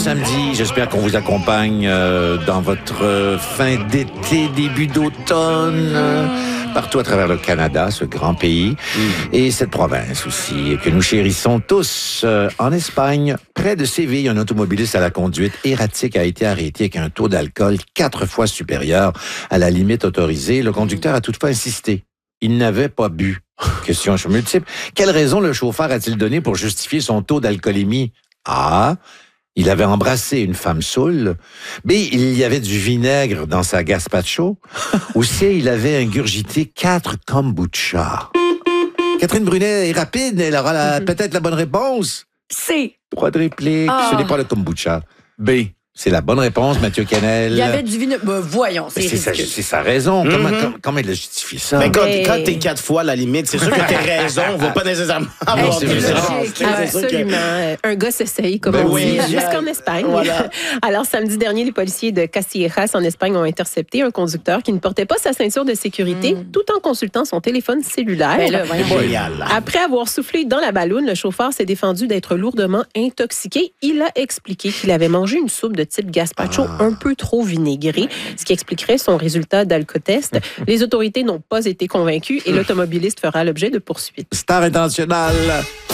samedi. J'espère qu'on vous accompagne dans votre fin d'été, début d'automne, partout à travers le Canada, ce grand pays, et cette province aussi, que nous chérissons tous. En Espagne, près de Séville, un automobiliste à la conduite erratique a été arrêté avec un taux d'alcool 4 fois supérieur à la limite autorisée. Le conducteur a toutefois insisté. Il n'avait pas bu. Question multiple. Quelle raison le chauffeur a-t-il donné pour justifier son taux d'alcoolémie? A. Il avait embrassé une femme saoule. B. Il y avait du vinaigre dans sa gazpacho. Ou C. Il avait ingurgité 4 kombucha. Catherine Brunet est rapide. Elle aura peut-être la bonne réponse. C. Droit de réplique. Ce n'est pas le kombucha. B. C'est la bonne réponse, Mathieu Canel. Il y avait du vinaigre. Voyons, c'est ridicule. C'est sa raison. Comment il a justifié ça? Mais quand t'es 4 fois la limite, c'est sûr que t'as raison. On va pas nécessairement avoir c'est des vrai. raisons. Absolument. Un gars s'essaye, comme on dit, jusqu'en Espagne. Voilà. Alors, samedi dernier, les policiers de Castillejas, en Espagne, ont intercepté un conducteur qui ne portait pas sa ceinture de sécurité tout en consultant son téléphone cellulaire. Ben là, voyons. Génial. Après avoir soufflé dans la balloune, le chauffeur s'est défendu d'être lourdement intoxiqué. Il a expliqué qu'il avait mangé une soupe de type gazpacho un peu trop vinaigrée, ce qui expliquerait son résultat d'alcotest. Les autorités n'ont pas été convaincues et l'automobiliste fera l'objet de poursuites. Star internationale.